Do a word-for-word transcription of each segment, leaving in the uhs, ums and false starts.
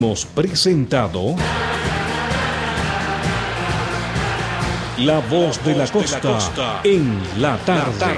Hemos presentado La Voz de la Costa en la tarde.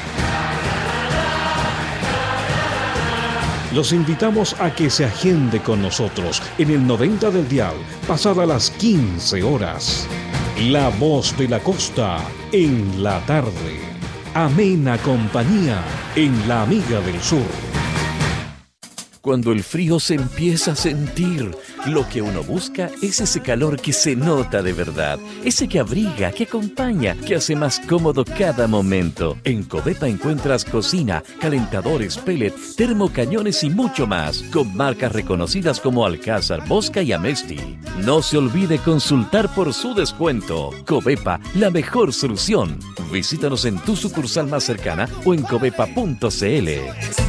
Los invitamos a que se agende con nosotros en el noventa del dial, pasada las quince horas. La Voz de la Costa en la tarde. Amena compañía en La Amiga del Sur. Cuando el frío se empieza a sentir, lo que uno busca es ese calor que se nota de verdad, ese que abriga, que acompaña, que hace más cómodo cada momento. En Covepa encuentras cocina, calentadores, pellet, termocañones y mucho más, con marcas reconocidas como Alcázar, Bosca y Amesti. No se olvide consultar por su descuento. Covepa, la mejor solución. Visítanos en tu sucursal más cercana o en covepa punto cl.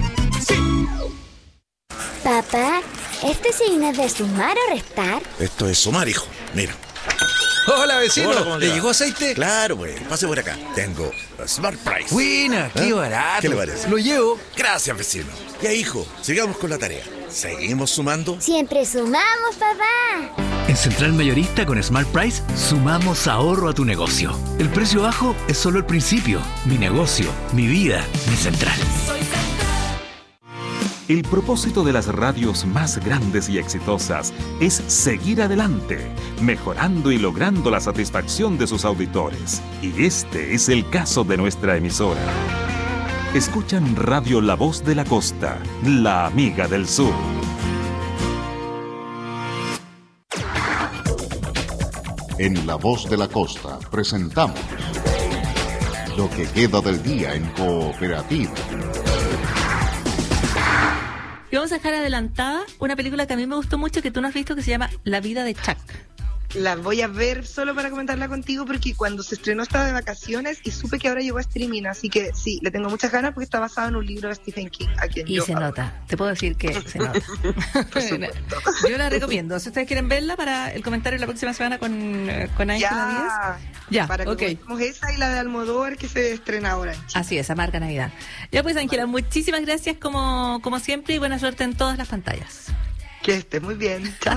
Papá, ¿este signo es de sumar o restar? Esto es sumar, hijo. Mira. Hola, vecino. Hola, ¿cómo le ¿Le va? llegó aceite? Claro, güey. Pase por acá. Tengo Smart Price. Buena, qué ¿Eh? barato. ¿Qué le parece? Lo llevo. Gracias, vecino. Ya, hijo, sigamos con la tarea. ¿Seguimos sumando? Siempre sumamos, papá. En Central Mayorista con Smart Price sumamos ahorro a tu negocio. El precio bajo es solo el principio. Mi negocio, mi vida, mi Central. El propósito de las radios más grandes y exitosas es seguir adelante, mejorando y logrando la satisfacción de sus auditores. Y este es el caso de nuestra emisora. Escuchan Radio La Voz de la Costa, la amiga del sur. En La Voz de la Costa presentamos lo que queda del día en Cooperativa. Y vamos a dejar adelantada una película que a mí me gustó mucho, que tú no has visto, que se llama La vida de Chuck. La voy a ver solo para comentarla contigo porque cuando se estrenó estaba de vacaciones y supe que ahora llegó a streaming, así que sí, le tengo muchas ganas porque está basado en un libro de Stephen King, a quien Y yo se amo. nota, te puedo decir que se nota. Yo la recomiendo. Si ustedes quieren verla para el comentario la próxima semana con, con Ángela Díaz. Ya, para que ok. comentemos esa y la de Almodóvar que se estrena ahora. Así es, amarga Navidad. Ya pues, Ángela, muchísimas gracias como, como siempre y buena suerte en todas las pantallas. Que esté muy bien. Chao.